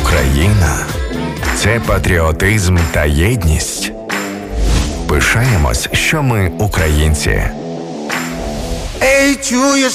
Україна – це патріотизм та єдність. Пишаємось, що ми українці. Ей, чуєш